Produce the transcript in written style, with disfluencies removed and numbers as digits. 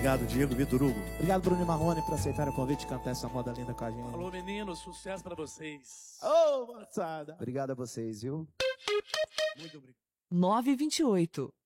Obrigado, Diego, Vitor Hugo. Obrigado, Bruno e Marrone, por aceitarem o convite de cantar essa moda linda com a gente. Alô, meninos, sucesso pra vocês. Ô, moçada. Obrigado a vocês, viu? Muito obrigado. 928.